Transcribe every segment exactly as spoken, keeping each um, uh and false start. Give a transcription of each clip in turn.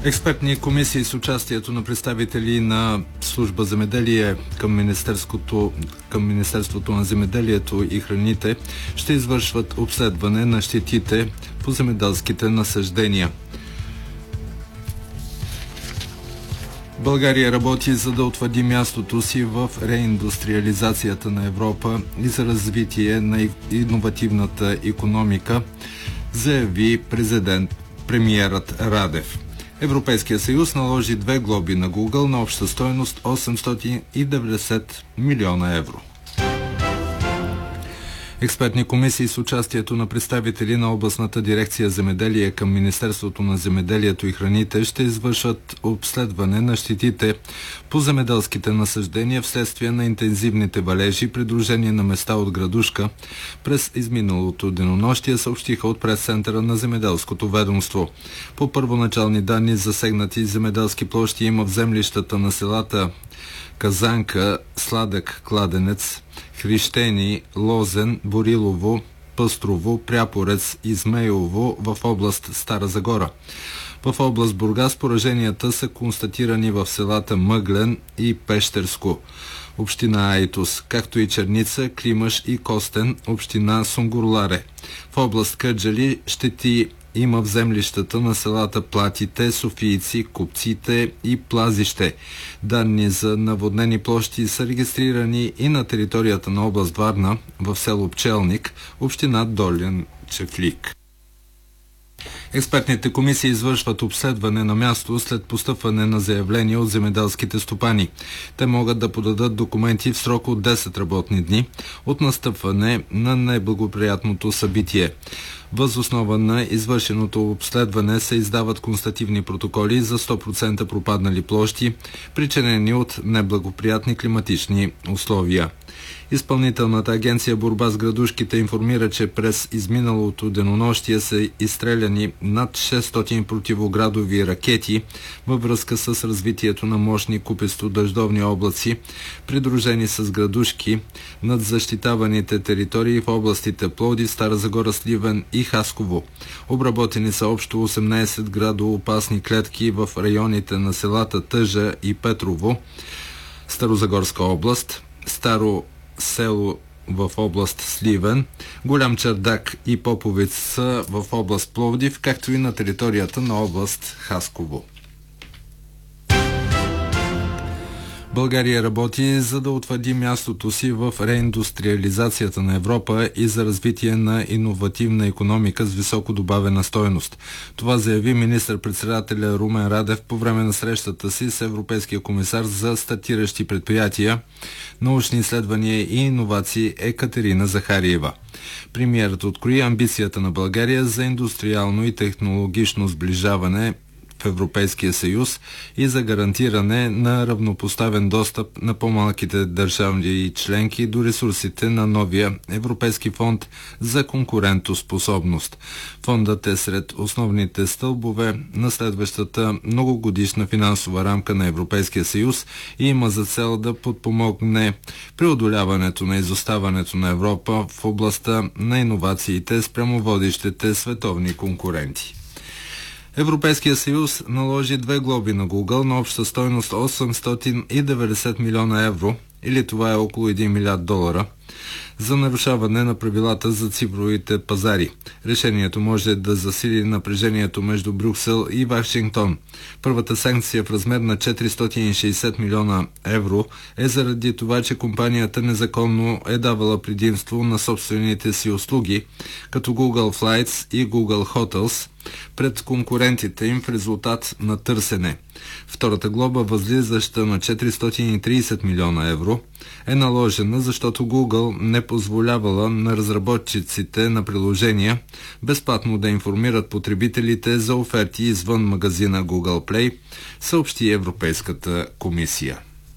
Експертни комисии с участието на представители на служба земеделие към Министерството, към Министерството на земеделието и храните ще извършват обследване на щетите по земеделските насаждения. България работи за да утвърди мястото си в реиндустриализацията на Европа и за развитие на иновативната икономика, заяви президент премиерът Радев. Европейския съюз наложи две глоби на Google на обща стойност осемстотин и деветдесет милиона евро. Експертни комисии с участието на представители на областната дирекция земеделие към Министерството на земеделието и храните ще извършат обследване на щетите по земеделските насаждения вследствие на интензивните валежи, придружени на места от градушка. През изминалото денонощие съобщиха от прес-центъра на земеделското ведомство. По първоначални данни засегнати земеделски площи има в землищата на селата Казанка, Сладък кладенец, Хрищени, Лозен, Борилово, Пъстрово, Пряпорец и Змейлово в област Стара Загора. В област Бургас пораженията са констатирани в селата Мъглен и Пещерско, община Айтос, както и Черница, Климаш и Костен, община Сунгурларе. В област Кърджали щети има в землищата на селата Платите, Софийци, Купците и Плазище. Данни за наводнени площи са регистрирани и на територията на област Варна, в село Пчелник, община Долен Чифлик. Експертните комисии извършват обследване на място след постъпване на заявления от земеделските стопани. Те могат да подадат документи в срок от десет работни дни от настъпване на неблагоприятното събитие. Въз основа на извършеното обследване се издават констативни протоколи за сто процента пропаднали площи, причинени от неблагоприятни климатични условия. Изпълнителната агенция борба с градушките информира, че през изминалото денонощие са изстреляни над шестстотин противоградови ракети във връзка с развитието на мощни купесто-дъждовни облаци, придружени с градушки над защитаваните територии в областите Пловдив, Стара Загора, Сливен и Хасково. Обработени са общо осемнадесет градоопасни клетки в районите на селата Тъжа и Петрово, Старозагорска област, Старо село в област Сливен, Голям Чардак и Поповиц са в област Пловдив, както и на територията на област Хасково. България работи за да утвърди мястото си в реиндустриализацията на Европа и за развитие на иновативна икономика с високо добавена стойност. Това заяви министър-председателя Румен Радев по време на срещата си с Европейския комисар за стартиращи предприятия, научни изследвания и иновации Екатерина Захариева. Премиерът открои амбицията на България за индустриално и технологично сближаване в Европейския съюз и за гарантиране на равнопоставен достъп на по-малките държави и членки до ресурсите на новия Европейски фонд за конкурентоспособност. Фондът е сред основните стълбове на следващата многогодишна финансова рамка на Европейския съюз и има за цел да подпомогне преодоляването на изоставането на Европа в областта на иновациите спрямо водещите световни конкуренти. Европейския съюз наложи две глоби на Google на обща стойност осемстотин и деветдесет милиона евро, или това е около един милиард долара, за нарушаване на правилата за цифровите пазари. Решението може да засили напрежението между Брюксел и Вашингтон. Първата санкция в размер на четиристотин и шейсет милиона евро е заради това, че компанията незаконно е давала предимство на собствените си услуги, като Google Flights и Google Hotels, пред конкурентите им в резултат на търсене. Втората глоба, възлизаща на четиристотин и тридесет милиона евро, е наложена, защото Google не позволявала на разработчиците на приложения безплатно да информират потребителите за оферти извън магазина Google Play, съобщи Европейската комисия.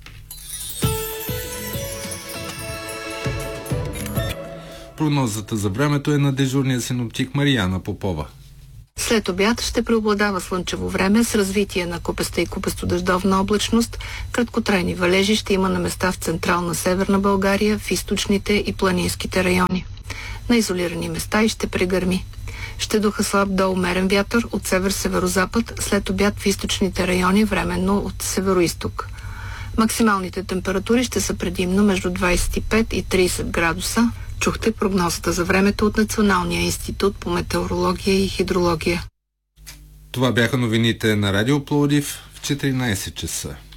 Прогнозата за времето е на дежурния синоптик Марияна Попова. След обяд ще преобладава слънчево време с развитие на купеста и купесто-дъждовна облачност. Краткотрайни валежи ще има на места в централна Северна България, в източните и планинските райони. На изолирани места и ще прегърми. Ще духа слаб до умерен вятър от север-северозапад, след обяд в източните райони, временно от североизток. Максималните температури ще са предимно между двадесет и пет и тридесет градуса. Чухте прогнозата за времето от Националния институт по метеорология и хидрология. Това бяха новините на Радио Пловдив в четиринадесет часа.